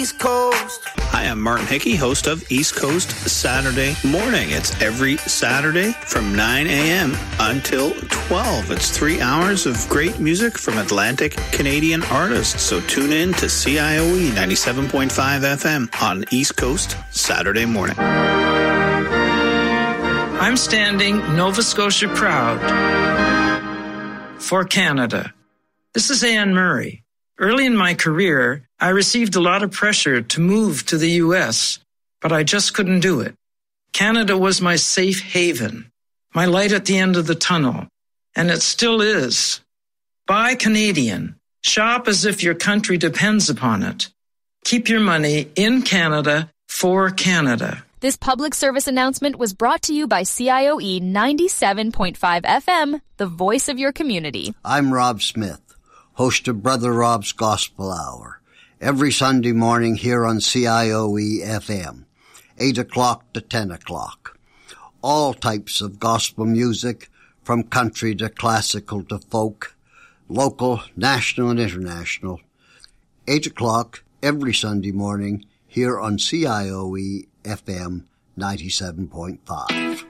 East Coast. Hi, I'm Martin Hickey, host of East Coast Saturday Morning. It's every Saturday from 9 a.m. until 12. It's 3 hours of great music from Atlantic Canadian artists. So tune in to CIOE 97.5 FM on East Coast Saturday Morning. I'm standing Nova Scotia proud for Canada. This is Anne Murray. Early in my career, I received a lot of pressure to move to the U.S., but I just couldn't do it. Canada was my safe haven, my light at the end of the tunnel, and it still is. Buy Canadian. Shop as if your country depends upon it. Keep your money in Canada for Canada. This public service announcement was brought to you by CIOE 97.5 FM, the voice of your community. I'm Rob Smith, host of Brother Rob's Gospel Hour, every Sunday morning here on CIOE FM, 8 o'clock to 10 o'clock. All types of gospel music, from country to classical to folk, local, national, and international. 8 o'clock every Sunday morning here on CIOE FM 97.5.